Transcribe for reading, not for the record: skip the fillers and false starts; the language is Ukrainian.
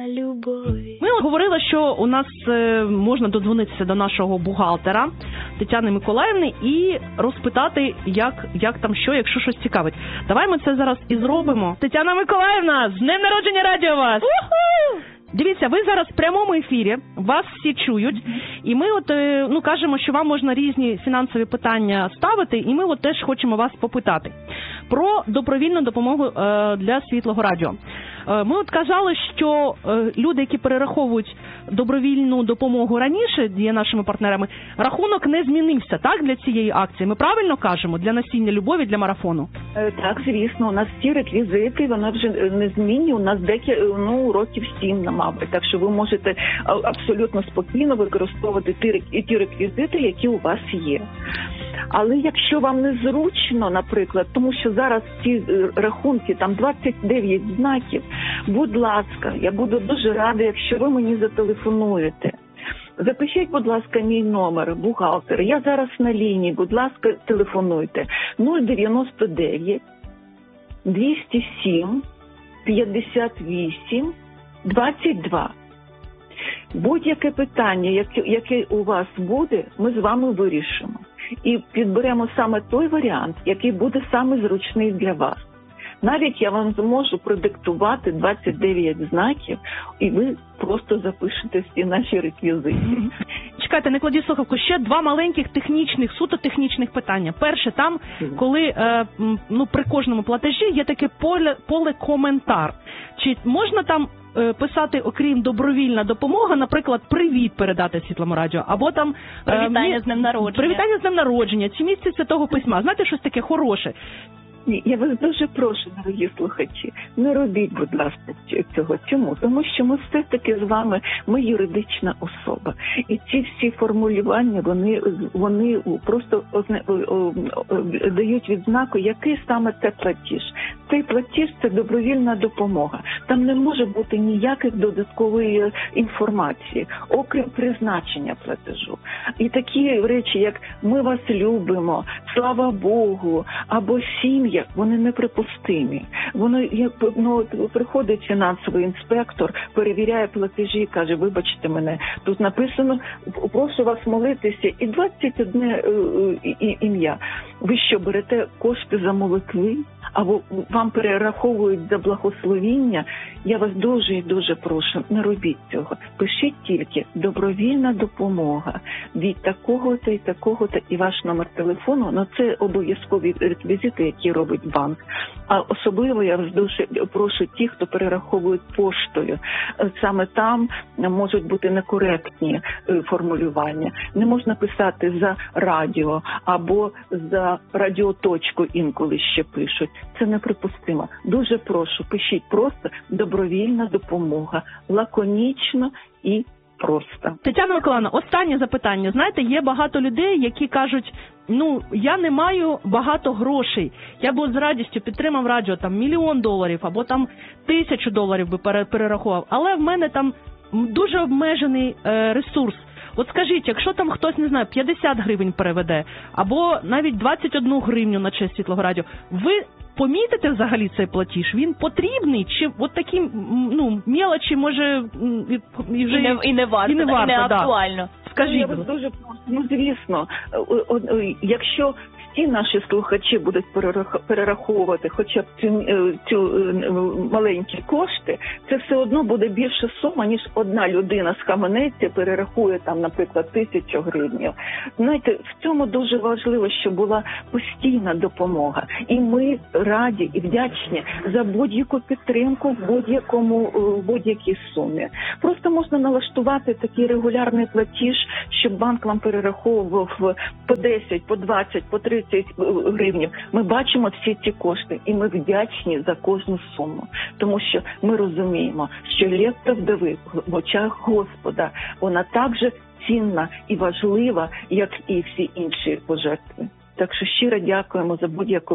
Ми говорили, що у нас можна додзвонитися до нашого бухгалтера Тетяни Миколаївни і розпитати, як там що, якщо щось цікавить. Давай ми це зараз і зробимо. Тетяна Миколаївна, з днем народження радіо вас! Дивіться, ви зараз в прямому ефірі, вас всі чують, і ми кажемо, що вам можна різні фінансові питання ставити, і ми теж хочемо вас попитати про добровільну допомогу для Світлого радіо. Ми казали, що люди, які перераховують добровільну допомогу раніше, є нашими партнерами, рахунок не змінився, так, для цієї акції? Ми правильно кажемо? Для насіння любові, для марафону? Так, звісно, у нас всі реквізити, вона вже не змінює, у нас років 7, мабуть, так що ви можете абсолютно спокійно використовувати ті реквізити, які у вас є. Але якщо вам незручно, наприклад, тому що зараз ці рахунки, там 29 знаків, будь ласка, я буду дуже рада, якщо ви мені зателефонуєте. Запишіть, будь ласка, мій номер, бухгалтер. Я зараз на лінії, будь ласка, телефонуйте. 099 207 58 22. Будь-яке питання, яке у вас буде, ми з вами вирішимо. І підберемо саме той варіант, який буде саме зручний для вас. Навіть я вам зможу продиктувати 29 знаків, і ви просто запишете всі наші реквізити. Чекайте, не кладіть слухавку. Ще два маленьких суто технічних питання. Перше, там, коли при кожному платежі є таке поле «коментар». Чи можна там писати, окрім добровільна допомога, наприклад, привіт передати Світлому радіо, або там привітання з днем народження. Привітання з днем народження, чи місце Святого Письма. Знаєте, щось таке хороше? Ні, я вас дуже прошу, дорогі слухачі, не робіть, будь ласка, цього. Чому? Тому що ми все-таки з вами, ми юридична особа. І ці всі формулювання, вони просто дають відзнаку, який саме це платіж. Цей платіж – це добровільна допомога. Там не може бути ніяких додаткової інформації, окрім призначення платежу. І такі речі, як «ми вас любимо», «слава Богу» або «сім'я», вони неприпустимі. Приходить фінансовий інспектор, перевіряє платежі і каже, вибачте мене, тут написано, прошу вас молитися, і 21 ім'я. Ви що, берете кошти за молитви? Або вам перераховують за благословіння? Я вас дуже і дуже прошу, не робіть цього. Пишіть тільки «добровільна допомога» від такого-то і такого-то і ваш номер телефону. Це обов'язкові реквізити, які робить банк. А особливо я вас дуже прошу ті, хто перераховують поштою. Саме там можуть бути некоректні формулювання. Не можна писати за радіо або за радіоточку інколи ще пишуть. Це неприпустимо. Дуже прошу, пишіть просто «добровільна допомога», лаконічно і просто. Тетяна Миколаївна, останнє запитання. Знаєте, є багато людей, які кажуть, я не маю багато грошей. Я б з радістю підтримав радіо, там, $1 мільйон, або там $1000 би перерахував. Але в мене там дуже обмежений ресурс. От скажіть, якщо там хтось, не знаю, 50 гривень переведе, або навіть 21 гривню на честь Світлого радіо, ви помітите взагалі цей платіж? Він потрібний? Чи от такі, мелочі, може, і не варто, і не актуально? Скажіть. Я вас дуже прошу, звісно, якщо всі наші слухачі будуть перераховувати хоча б ці маленькі кошти, це все одно буде більша сума, ніж одна людина схаменеться, перерахує там, наприклад, 1000 гривень. Знаєте, в цьому дуже важливо, щоб була постійна допомога. І ми раді і вдячні за будь-яку підтримку в будь-якій сумі. Просто можна налаштувати такий регулярний платіж, щоб банк вам перераховував по 10, по 20, по 30 гривень. Ми бачимо всі ці кошти, і ми вдячні за кожну суму. Тому що ми розуміємо, що лепта вдови в очах Господа, вона так же цінна і важлива, як і всі інші пожертви. Так що щиро дякуємо за будь-яку